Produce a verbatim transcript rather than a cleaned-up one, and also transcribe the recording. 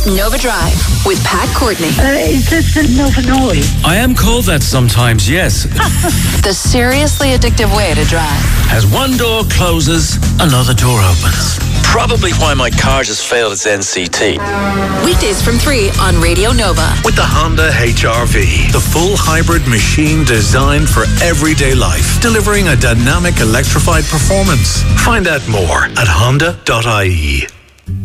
Nova Drive with Pat Courtney. Uh, is this the Nova Noise? I am called that sometimes, yes. The seriously addictive way to drive. As one door closes, another door opens. Probably why my car just failed its N C T. Weekdays from three on Radio Nova. With the Honda H R V, the full hybrid machine designed for everyday life, delivering a dynamic electrified performance. Find out more at honda dot I E.